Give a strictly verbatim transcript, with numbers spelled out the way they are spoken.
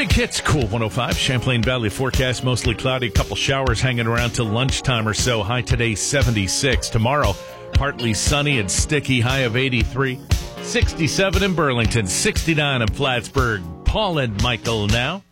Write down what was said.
Big Hits, Cool one oh five. Champlain Valley forecast, mostly cloudy. Couple showers hanging around till lunchtime or so. High today, seventy-six. Tomorrow, partly sunny and sticky. High of eighty-three. sixty-seven in Burlington. sixty-nine in Plattsburgh. Paul and Michael now.